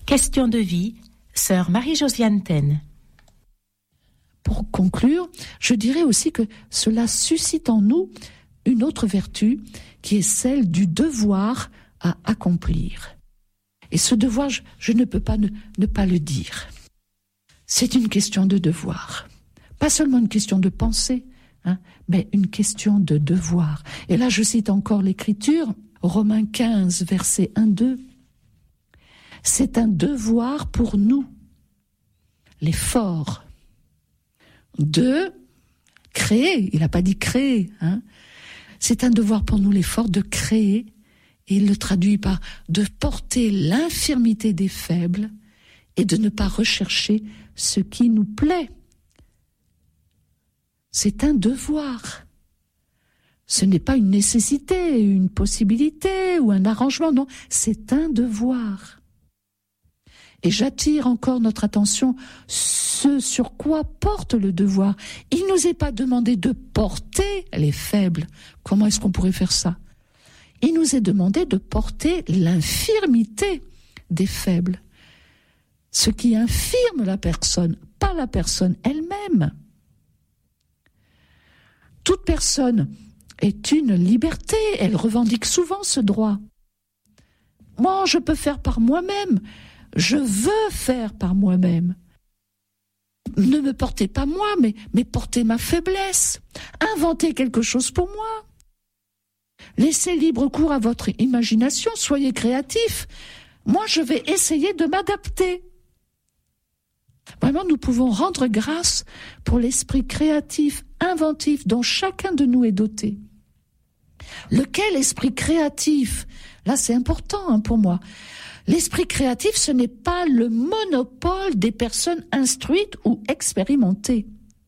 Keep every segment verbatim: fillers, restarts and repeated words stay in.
Question de vie, sœur Marie-Josiane Taine. Pour conclure, je dirais aussi que cela suscite en nous une autre vertu qui est celle du devoir à accomplir. Et ce devoir, je, je ne peux pas ne, ne pas le dire. C'est une question de devoir. Pas seulement une question de pensée, hein, mais une question de devoir. Et là, je cite encore l'Écriture, Romains quinze, versets un deux. C'est un devoir pour nous, les forts, de créer. Il n'a pas dit créer. Hein. C'est un devoir pour nous, les forts, de créer. Et il le traduit par de porter l'infirmité des faibles et de ne pas rechercher ce qui nous plaît. C'est un devoir. Ce n'est pas une nécessité, une possibilité ou un arrangement, non, c'est un devoir. Et j'attire encore notre attention ce sur quoi porte le devoir. Il ne nous est pas demandé de porter les faibles. Comment est-ce qu'on pourrait faire ça ? Il nous est demandé de porter l'infirmité des faibles. Ce qui infirme la personne, pas la personne elle-même. Toute personne est une liberté, elle revendique souvent ce droit. Moi, je peux faire par moi-même, je veux faire par moi-même. Ne me portez pas moi, mais, mais portez ma faiblesse. Inventez quelque chose pour moi. Laissez libre cours à votre imagination, soyez créatifs. Moi, je vais essayer de m'adapter. Vraiment, nous pouvons rendre grâce pour l'esprit créatif, inventif dont chacun de nous est doté. Lequel esprit créatif ? Là, c'est important hein, pour moi. L'esprit créatif, ce n'est pas le monopole des personnes instruites ou expérimentées.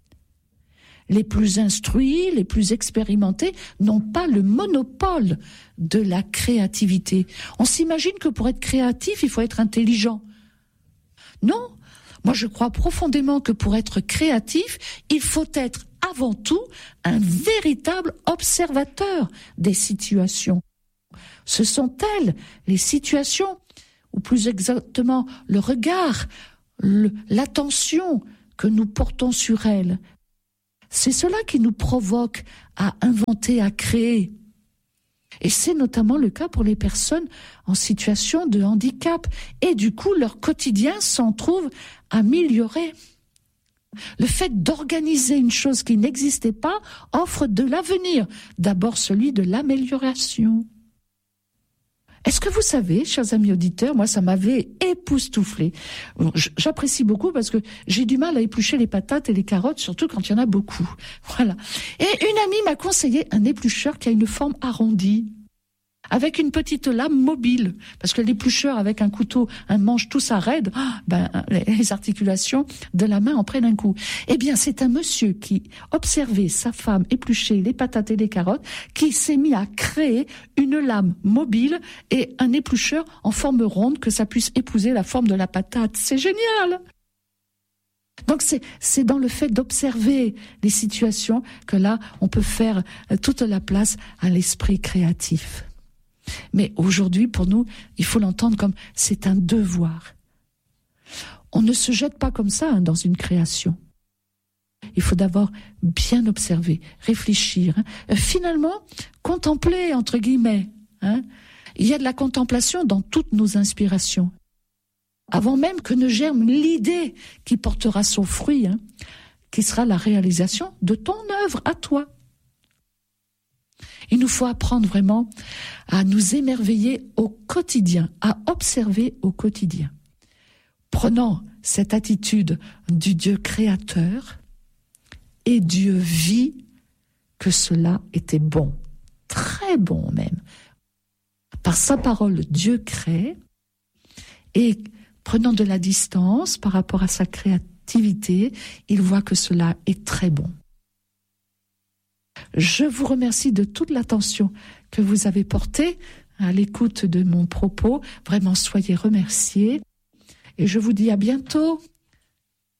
Les plus instruits, les plus expérimentés n'ont pas le monopole de la créativité. On s'imagine que pour être créatif, il faut être intelligent. Non, moi je crois profondément que pour être créatif, il faut être avant tout un véritable observateur des situations. Ce sont elles, les situations, ou plus exactement le regard, le, l'attention que nous portons sur elles. C'est cela qui nous provoque à inventer, à créer. Et c'est notamment le cas pour les personnes en situation de handicap. Et du coup, leur quotidien s'en trouve amélioré. Le fait d'organiser une chose qui n'existait pas offre de l'avenir. D'abord celui de l'amélioration. Est-ce que vous savez, chers amis auditeurs, moi ça m'avait époustouflé. Bon, j'apprécie beaucoup parce que j'ai du mal à éplucher les patates et les carottes, surtout quand il y en a beaucoup. Voilà. Et une amie m'a conseillé un éplucheur qui a une forme arrondie, avec une petite lame mobile, parce que l'éplucheur avec un couteau, un manche tout ça raide, ben les articulations de la main en prennent un coup. Eh bien, c'est un monsieur qui observait sa femme éplucher les patates et les carottes, qui s'est mis à créer une lame mobile et un éplucheur en forme ronde que ça puisse épouser la forme de la patate. C'est génial! Donc c'est, c'est dans le fait d'observer les situations que là, on peut faire toute la place à l'esprit créatif. Mais aujourd'hui, pour nous, il faut l'entendre comme c'est un devoir. On ne se jette pas comme ça hein, dans une création. Il faut d'abord bien observer, réfléchir. Hein. Finalement, contempler, entre guillemets. Hein. Il y a de la contemplation dans toutes nos inspirations. Avant même que ne germe l'idée qui portera son fruit, hein, qui sera la réalisation de ton œuvre à toi. Il nous faut apprendre vraiment à nous émerveiller au quotidien, à observer au quotidien. Prenant cette attitude du Dieu créateur, et Dieu vit que cela était bon, très bon même. Par sa parole, Dieu crée, et prenant de la distance par rapport à sa créativité, il voit que cela est très bon. Je vous remercie de toute l'attention que vous avez portée à l'écoute de mon propos. Vraiment, soyez remerciés. Et je vous dis à bientôt.